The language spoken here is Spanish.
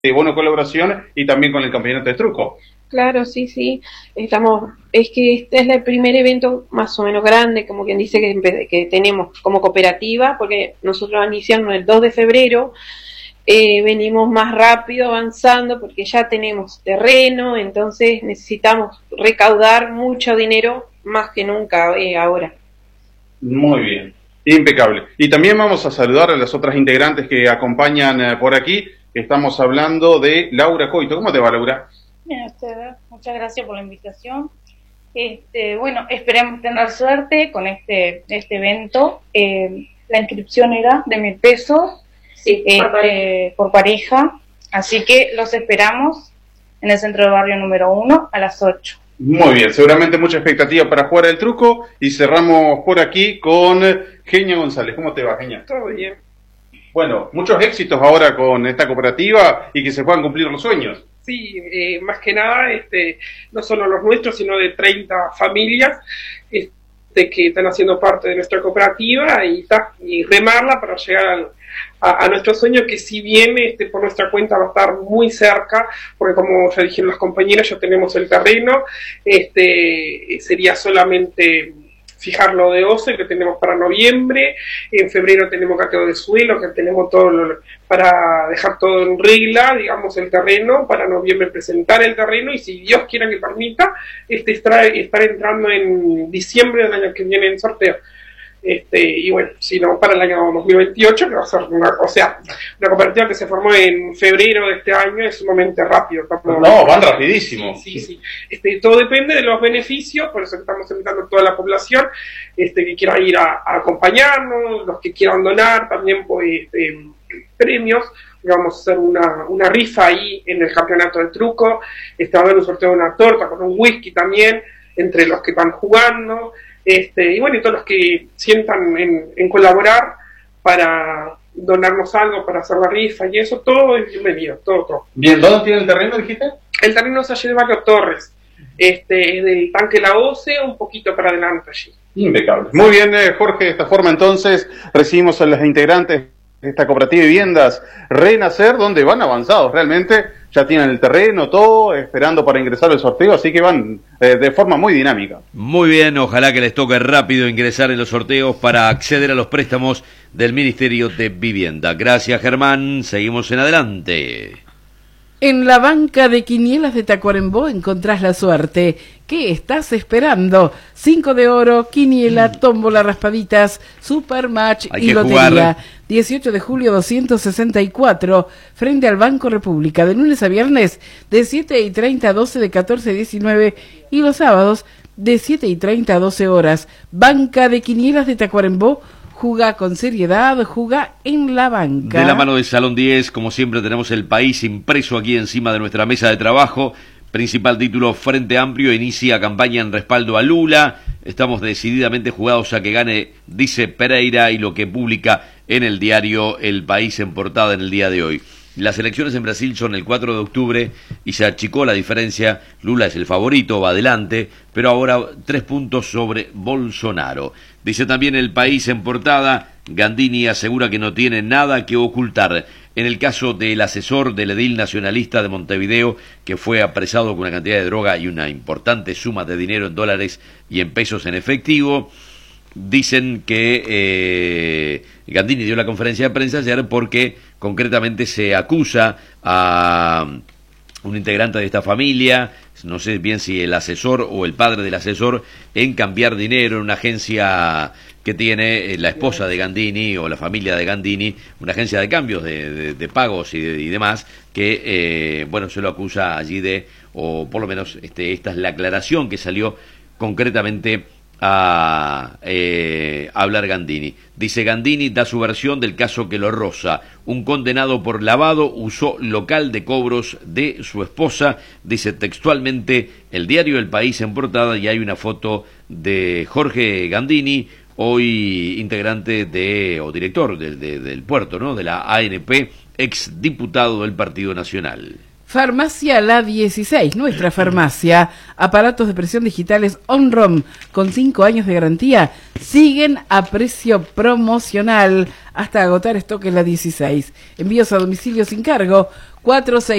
de buena colaboración y también con el campeonato de truco. Claro, sí, sí. Es que este es el primer evento más o menos grande, como quien dice, que tenemos como cooperativa, porque nosotros iniciamos el 2 de febrero, venimos más rápido avanzando porque ya tenemos terreno, entonces necesitamos recaudar mucho dinero más que nunca ahora. Muy bien, impecable. Y también vamos a saludar a las otras integrantes que acompañan por aquí. Estamos hablando de Laura Coito. ¿Cómo te va, Laura? Bien, muchas gracias por la invitación. Bueno, esperemos tener suerte con este evento. La inscripción era de 1.000 pesos, sí, por pareja, así que los esperamos en el centro del barrio número 1 a las 8. Muy bien, seguramente mucha expectativa para jugar el truco y cerramos por aquí con Genia González. ¿Cómo te va, Genia? Todo bien. Bueno, muchos éxitos ahora con esta cooperativa y que se puedan cumplir los sueños. Sí, más que nada, no solo los nuestros, sino de 30 familias que están haciendo parte de nuestra cooperativa y remarla para llegar a nuestro sueño, que si bien por nuestra cuenta va a estar muy cerca, porque como ya dijeron las compañeras, ya tenemos el terreno, sería solamente fijarlo de OCE, que tenemos para noviembre. En febrero tenemos cateo de suelo, que tenemos para dejar todo en regla, digamos, el terreno, para noviembre presentar el terreno, y si Dios quiera que permita, estar entrando en diciembre del año que viene en sorteo. Y bueno, si no, para el año 2028, que va a ser una cooperativa que se formó en febrero de este año, es sumamente rápido. No, van rapidísimo. Sí. Todo depende de los beneficios, por eso estamos invitando a toda la población que quiera ir a acompañarnos, los que quieran donar, también pues, premios. Vamos a hacer una rifa ahí en el campeonato de truco, va a haber un sorteo de una torta con un whisky también, entre los que están jugando. Y bueno, y todos los que sientan en colaborar para donarnos algo, para hacer la rifa y eso, todo es bienvenido, todo. Bien, ¿dónde tiene el terreno, dijiste? El terreno es allí de Barrio Torres, es del Tanque La Oce, un poquito para adelante allí. Impecable. Muy bien, Jorge, de esta forma entonces recibimos a las integrantes de esta cooperativa de viviendas Renacer, donde van avanzados realmente, ya tienen el terreno, todo, esperando para ingresar al sorteo, así que van de forma muy dinámica. Muy bien, ojalá que les toque rápido ingresar en los sorteos para acceder a los préstamos del Ministerio de Vivienda. Gracias, Germán, seguimos en adelante. En la banca de quinielas de Tacuarembó encontrás la suerte. ¿Qué estás esperando? 5 de oro, quiniela, tómbola, raspaditas, supermatch y lotería. Jugar. 18 de julio 264, frente al Banco República, de lunes a viernes, de 7:30 a 12, de 14 a 19, y los sábados, de 7:30 a 12 horas. Banca de quinielas de Tacuarembó. Juga con seriedad, juga en la banca. De la mano de Salón 10, como siempre tenemos el país impreso aquí encima de nuestra mesa de trabajo. Principal título, Frente Amplio inicia campaña en respaldo a Lula. Estamos decididamente jugados a que gane, dice Pereira, y lo que publica en el diario El País en portada en el día de hoy. Las elecciones en Brasil son el 4 de octubre y se achicó la diferencia. Lula es el favorito, va adelante, pero ahora 3 puntos sobre Bolsonaro. Dice también El País en portada, Gandini asegura que no tiene nada que ocultar. En el caso del asesor del edil nacionalista de Montevideo, que fue apresado con una cantidad de droga y una importante suma de dinero en dólares y en pesos en efectivo, dicen que Gandini dio la conferencia de prensa ayer porque concretamente se acusa a un integrante de esta familia, no sé bien si el asesor o el padre del asesor, en cambiar dinero en una agencia que tiene la esposa de Gandini o la familia de Gandini, una agencia de cambios de pagos y demás, que bueno, se lo acusa allí o por lo menos esta es la aclaración que salió concretamente a hablar Gandini. Dice Gandini, da su versión del caso que lo roza. Un condenado por lavado usó local de cobros de su esposa, dice textualmente el diario El País en portada, y hay una foto de Jorge Gandini, hoy integrante o director del puerto, ¿no?, de la ANP, ex diputado del Partido Nacional. Farmacia La 16, nuestra farmacia. Aparatos de presión digitales OnROM con 5 años de garantía siguen a precio promocional hasta agotar stock en La 16. Envíos a domicilio sin cargo. 46